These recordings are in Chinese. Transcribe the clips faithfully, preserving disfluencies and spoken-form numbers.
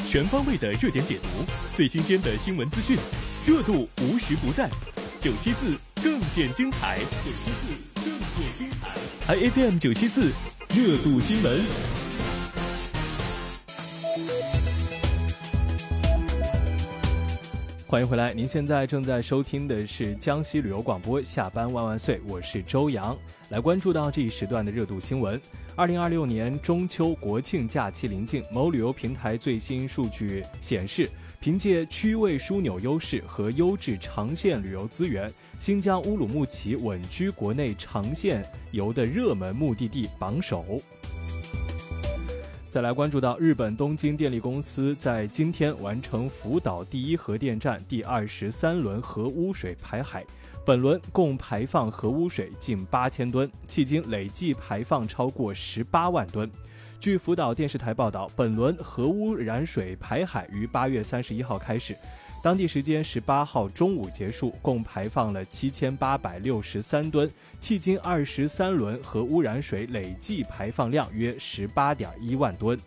全方位的热点解读，最新鲜的新闻资讯，热度无时不在。九七四更见精彩，九七四更见精彩。I F M 九七四热度新闻。欢迎回来，您现在正在收听的是江西旅游广播下班万万岁，我是周洋。来关注到这一时段的热度新闻。二零二六年中秋国庆假期临近，某旅游平台最新数据显示，凭借区位枢纽优势和优质长线旅游资源，新疆乌鲁木齐稳居国内长线游的热门目的地榜首。再来关注到日本东京电力公司在今天完成福岛第一核电站第二十三轮核污水排海，本轮共排放核污水近八千吨，迄今累计排放超过十八万吨。据福岛电视台报道，本轮核污染水排海于八月三十一号开始，当地时间十八号中午结束，共排放了七千八百六十三吨，迄今二十三轮核污染水累计排放量约十八点一万吨。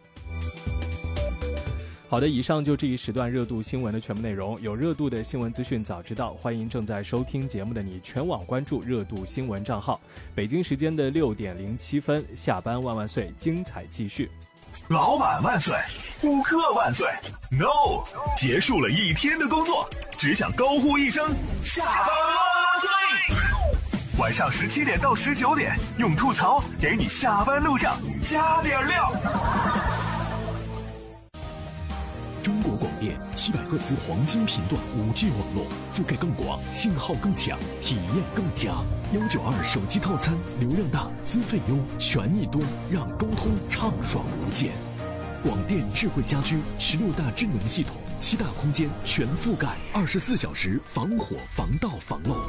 好的，以上就这一时段热度新闻的全部内容。有热度的新闻资讯早知道，欢迎正在收听节目的你全网关注热度新闻账号。北京时间的六点零七分，下班万万岁，精彩继续。 老板万岁，顾客万岁 ，No， 结束了一天的工作，只想高呼一声下班万岁。晚上十七点到十九点，用吐槽给你下班路上加点料。 中国广电七百赫兹黄金频段 五 G 网络，覆盖更广，信号更强，体验更佳。一九二手机套餐，流量大，资费优，权益多，让沟通畅爽无间。广电智慧家居，十六大智能系统，七大空间全覆盖，二十四小时防火防盗防漏。